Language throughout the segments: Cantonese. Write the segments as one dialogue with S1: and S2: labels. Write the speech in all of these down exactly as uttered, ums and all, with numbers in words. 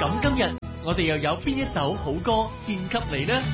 S1: 咁今日我哋又有邊一首好歌獻給你呢？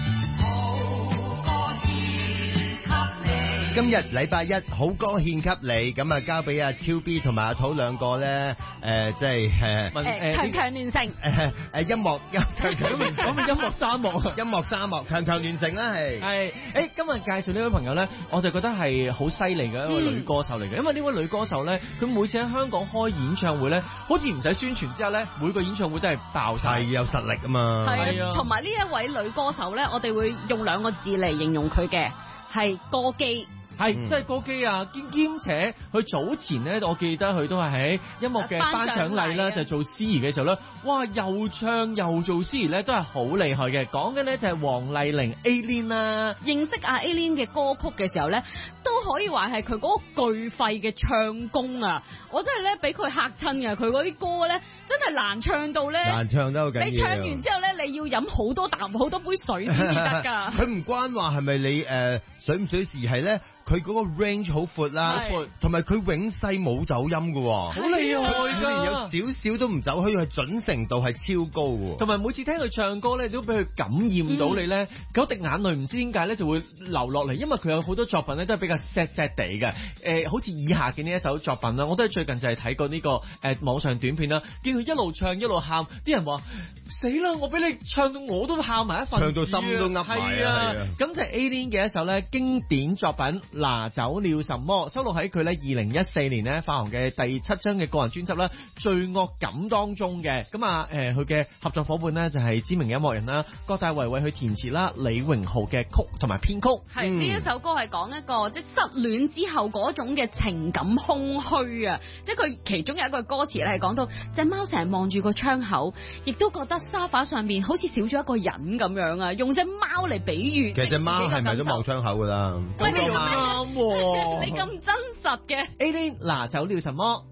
S2: 今日禮拜一好歌獻給你，咁啊交俾阿超 B 同埋阿土兩個咧，誒即係誒
S3: 誒強強聯成，
S2: 誒誒音樂音強強聯成，
S1: 咁咪音樂沙漠啊！
S2: 音樂沙漠強強聯成啦，係
S1: 係誒，今日介紹呢位朋友咧，我就覺得係好犀利嘅一位女歌手嚟嘅，因為呢位女歌手咧，佢每次喺香港開演唱會咧，好似唔使宣傳之後咧，每個演唱會都係爆晒，
S2: 係有實力啊嘛，
S3: 係啊，同埋呢一位女歌手咧，我哋會用兩個字嚟形容佢嘅，係歌姬。
S1: 係，即係歌姬啊！兼兼且佢早前咧，我記得佢都係喺音樂嘅頒獎禮啦，就做司儀嘅時候咧，哇！又唱又做司儀咧，都係好厲害嘅。講緊咧就係黃麗玲 A-Lin 啦。
S3: 認識阿 A-Lin 嘅歌曲嘅時候咧，都可以話係佢嗰個巨肺嘅唱功啊！我真係咧俾佢嚇親嘅，佢嗰啲歌咧真係難唱到咧，
S2: 難唱得好緊要。
S3: 你唱完之後咧，你要飲好多啖好多杯水先至得㗎。
S2: 佢唔關話係咪你誒、呃、水唔水事，係咧佢嗰個 range 好闊啦，同埋佢永世冇走音嘅，好
S1: 厲害㗎，
S2: 連有少少都唔走，可以係準程度係超高嘅。同
S1: 埋每次聽佢唱歌咧，都俾佢感染到你咧，嗰、嗯、滴眼淚唔知點解咧就會流落嚟，因為佢有好多作品咧都係比較 sad sad 地嘅。誒、呃，好似以下嘅呢一首作品啦，我都係最近就係睇過呢、這個誒、呃、網上短片啦，見佢一路唱一路喊，啲人話死啦，我俾你唱到我都喊埋一份，
S2: 唱到心都噏埋啊！
S1: 咁就係 A-Lin 嘅一首咧經典作品。拿走了什麼收錄喺佢咧二零一四年咧發行嘅第七張嘅個人專輯啦《罪惡感》當中嘅。咁啊誒佢嘅合作夥伴呢，就係知名音樂人啦郭大為為佢填詞啦，李榮浩嘅曲同埋編曲。
S3: 係呢、嗯、一首歌係講一個即係失戀之後嗰種嘅情感空虛啊，即係佢其中有一句歌詞咧係講到隻貓成日望住個窗口，亦都覺得沙發上面好似少咗一個人咁樣啊，用隻貓嚟比喻。
S2: 其實隻貓係咪都望窗口噶啦？
S3: 喂，你咁啱，你咁真實嘅
S1: A-Lin 拿走了什麼？